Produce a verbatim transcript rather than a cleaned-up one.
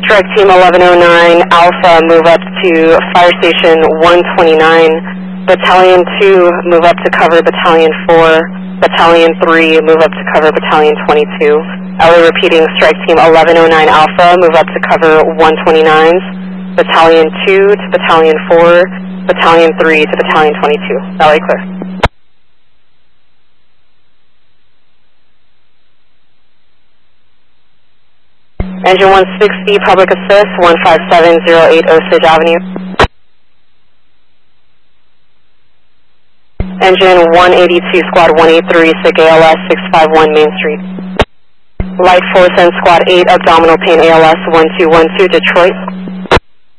Strike Team eleven oh nine Alpha, move up to Fire Station one twenty-nine. Battalion two, move up to cover Battalion four. Battalion three, move up to cover Battalion twenty-two. Ellie repeating, Strike Team eleven oh nine Alpha, move up to cover one twenty-nines. Battalion two to Battalion four. Battalion three to Battalion twenty-two. Ellie clear. Engine one sixty, public assist, one five seven zero eight Osage Avenue. Engine one eighty-two, Squad one eighty-three, S I G A L S six five one Main Street. Light Force and Squad eight, abdominal pain A L S one two one two, Detroit.